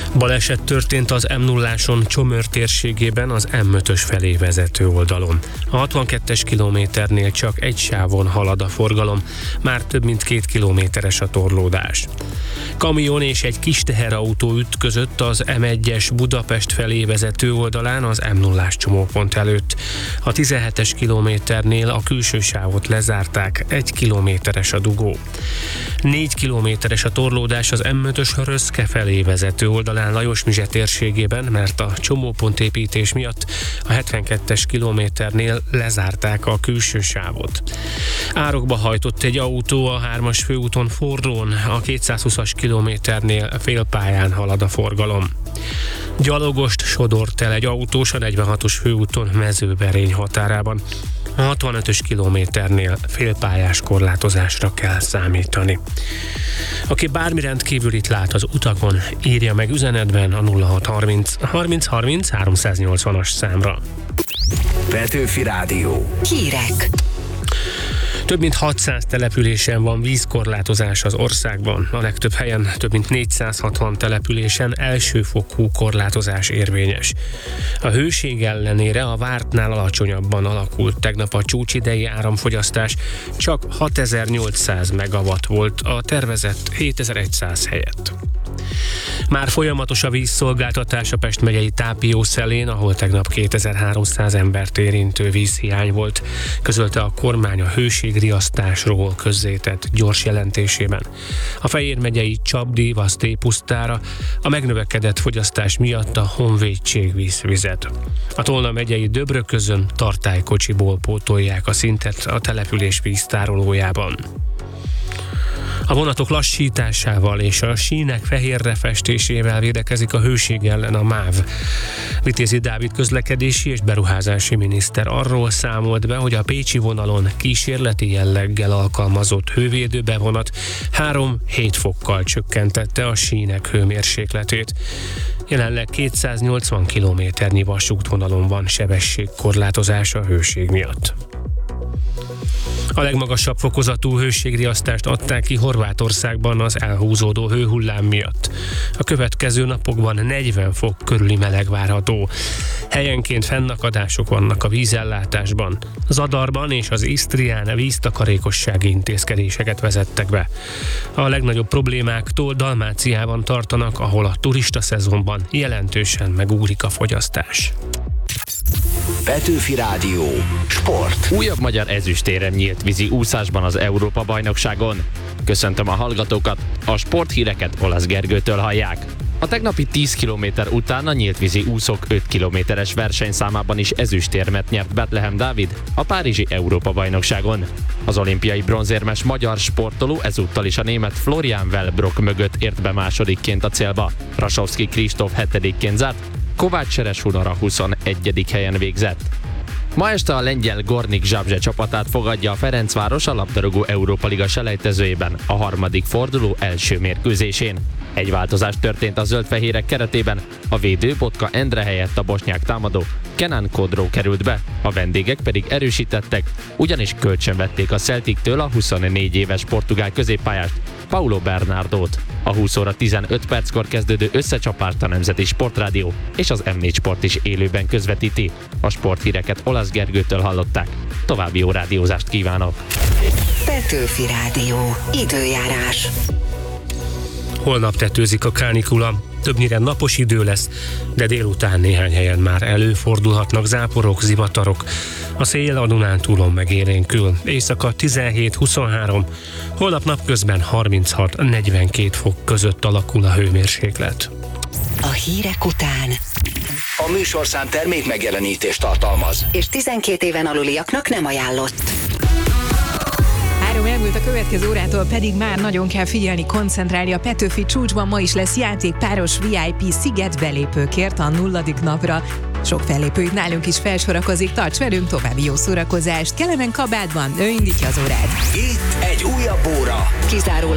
Baleset történt az M0-áson Csomör térségében az M5-ös felé vezető oldalon. A 62-es kilométernél csak egy sávon halad a forgalom, már több mint 2 kilométeres a torlódás. Kamion és egy kis teherautó ütközött az M1-es Budapest felé vezető oldalán az M0-ás csomópont előtt. A 17-es kilométernél a külső sávot lezárták, 1 kilométeres a dugó. 4 kilométeres a torlódás az M5-ös Röszke felé vezető oldalán Lajosmizse térségében, mert a csomópontépítés miatt a 72-es kilométernél lezárták a külső sávot. Árokba hajtott egy autó a 3-as főúton Forrón, a 220-as kilométernél félpályán halad a forgalom. Gyalogost sodort el egy autós a 46-os főúton Mezőberény határában. A 65-ös kilométernél félpályás korlátozásra kell számítani. Aki bármi rendkívülit lát az utakon, írja meg üzenetben a 0630 30 30 380-as számra. Petőfi Rádió. Hírek. Több mint 600 településen van vízkorlátozás az országban. A legtöbb helyen, több mint 460 településen elsőfokú korlátozás érvényes. A hőség ellenére a vártnál alacsonyabban alakult tegnap a csúcsidei áramfogyasztás, csak 6800 megawatt volt a tervezett 7100 helyett. Már folyamatos a vízszolgáltatás a Pest megyei Tápiószelén, ahol tegnap 2300 embert érintő vízhiány volt, közölte a kormány a hőségriasztásról közzétett gyors jelentésében. A Fejér megyei Csapdi-Vaszté pusztára a megnövekedett fogyasztás miatt a Honvédség visz vizet. A Tolna megyei Döbröközön tartálykocsiból pótolják a szintet a település víztárolójában. A vonatok lassításával és a sínek fehérre festésével védekezik a hőség ellen a MÁV. Vitézi Dávid közlekedési és beruházási miniszter arról számolt be, hogy a pécsi vonalon kísérleti jelleggel alkalmazott hővédőbevonat 3-7 fokkal csökkentette a sínek hőmérsékletét. Jelenleg 280 kilométernyi vasútvonalon van sebességkorlátozás a hőség miatt. A legmagasabb fokozatú hőségriasztást adták ki Horvátországban az elhúzódó hőhullám miatt. A következő napokban 40 fok körüli meleg várható. Helyenként fennakadások vannak a vízellátásban. Zadarban és az Isztrián víztakarékossági intézkedéseket vezettek be. A legnagyobb problémáktól Dalmáciában tartanak, ahol a turista szezonban jelentősen megugrik a fogyasztás. Petőfi Rádió. Sport. Újabb magyar ezüstérem nyílt vízi úszásban az Európa-bajnokságon. Köszöntöm a hallgatókat, a sporthíreket Olasz Gergőtől hallják. A tegnapi 10 km után a nyíltvízi úszók 5 kilométeres versenyszámában is ezüstérmet nyert Betlehem Dávid a párizsi Európa-bajnokságon. Az olimpiai bronzérmes magyar sportoló ezúttal is a német Florian Wellbrock mögött ért be másodikként a célba. Rasowski Kristóf 7-ként zárt, Kovács Seres Hunora 21. helyen végzett. Ma este a lengyel Gornik Zabrze csapatát fogadja a Ferencváros a labdarúgó Európa-liga selejtezőjében a harmadik forduló első mérkőzésén. Egy változás történt a zöldfehérek keretében, a védő Botka Endre helyett a bosnyák támadó Kenan Kodró került be, a vendégek pedig erősítettek, ugyanis kölcsönvették a Celtic-től a 24 éves portugál középpályást, Paulo Bernardót. A 20 óra 15 perckor kezdődő összecsapást a Nemzeti Sportrádió és az M4 Sport is élőben közvetíti. A sporthíreket Olasz Gergőtől hallották. További jó rádiózást kívánok! Petőfi Rádió. Időjárás. Holnap tetőzik a kánikula. Többnyire napos idő lesz, de délután néhány helyen már előfordulhatnak záporok, zivatarok. A szél a Dunántúlon megélénkül. Éjszaka 17-23, holnap napközben 36-42 fok között alakul a hőmérséklet. A hírek után A műsorszám termék megjelenítést tartalmaz. és 12 éven aluliaknak nem ajánlott. 3 elmúlt, a következő órától pedig már nagyon kell figyelni, koncentrálni. A Petőfi csúcsban ma is lesz játékpáros VIP Sziget belépőkért a 0. napra. Sok fellépő itt nálunk is felsorakozik, tarts velünk, további jó szórakozást. Kelemen kabátban, ő indítja az órát. Itt egy újabb óra. Kizárólag